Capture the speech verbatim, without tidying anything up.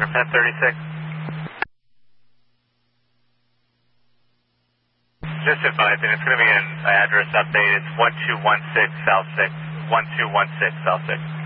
ten thirty-six. Just advising, it's going to be an address update. It's one two one six South six. one two one six South six.